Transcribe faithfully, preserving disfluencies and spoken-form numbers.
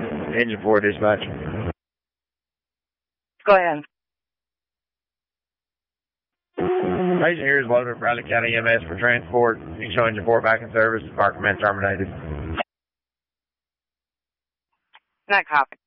Engine four dispatch. Go ahead. Patient here is loaded for Bradley County E M S for transport. You can show engine four back in service. Fire command terminated. Not copy.